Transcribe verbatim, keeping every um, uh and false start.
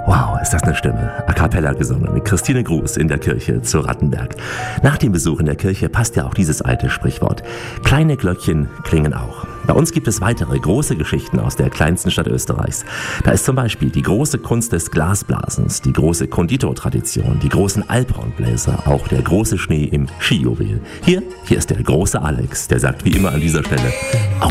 Wow, ist das eine Stimme. A cappella gesungen mit Christine Gruß in der Kirche zu Rattenberg. Nach dem Besuch in der Kirche passt ja auch dieses alte Sprichwort. Kleine Glöckchen klingen auch. Bei uns gibt es weitere große Geschichten aus der kleinsten Stadt Österreichs. Da ist zum Beispiel die große Kunst des Glasblasens, die große Konditortradition, die großen Alphornbläser, auch der große Schnee im Skijuwel. Hier, hier ist der große Alex, der sagt wie immer an dieser Stelle, auf